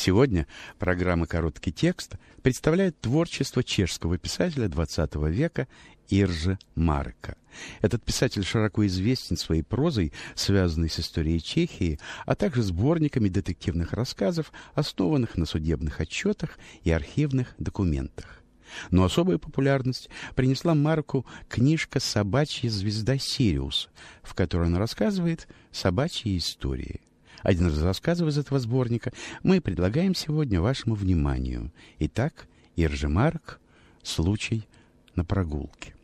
Сегодня программа «Короткий текст» представляет творчество чешского писателя XX века Иржи Марека. Этот писатель широко известен своей прозой, связанной с историей Чехии, а также сборниками детективных рассказов, основанных на судебных отчетах и архивных документах. Но особую популярность принесла Мареку книжка «Собачья звезда Сириус», в которой он рассказывает собачьи истории. Один из рассказов из этого сборника мы предлагаем сегодня вашему вниманию. Итак, Иржи Марек «Случай на прогулке».